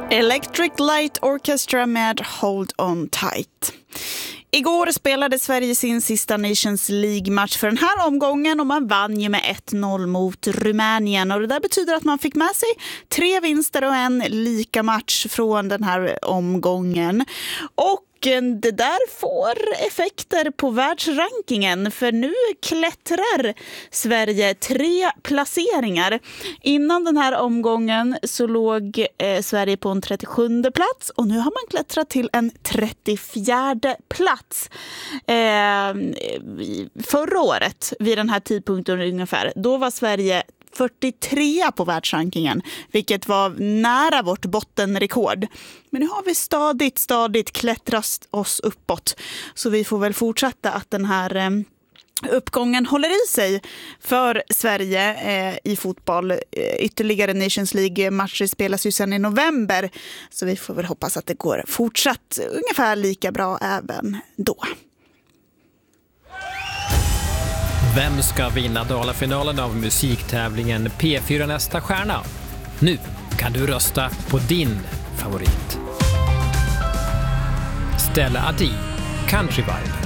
Electric Light Orchestra med Hold On Tight. Igår spelade Sverige sin sista Nations League-match för den här omgången och man vann ju med 1-0 mot Rumänien. Och det där betyder att man fick med sig 3 vinster och en lika match från den här omgången. Och det där får effekter på världsrankingen, för nu klättrar Sverige 3 placeringar. Innan den här omgången så låg Sverige på en 37:e plats och nu har man klättrat till en 34:e plats. Förra året vid den här tidpunkten ungefär, då var Sverige 43 på världsrankingen, vilket var nära vårt bottenrekord. Men nu har vi stadigt klättrat oss uppåt. Så vi får väl fortsätta att den här uppgången håller i sig för Sverige i fotboll. Ytterligare Nations League-matcher spelas ju sedan i november. Så vi får väl hoppas att det går fortsatt ungefär lika bra även då. Vem ska vinna Dalafinalen av musiktävlingen P4 nästa stjärna? Nu kan du rösta på din favorit. Stella Adi, Country Vibe.